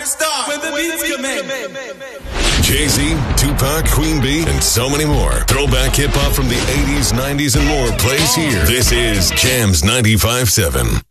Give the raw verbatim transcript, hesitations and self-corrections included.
to start. When the beats come in. Jay-Z, Tupac, Queen Bee, and so many more. Throwback hip-hop from the eighties, nineties, and more plays here. This is Jams ninety-five point seven.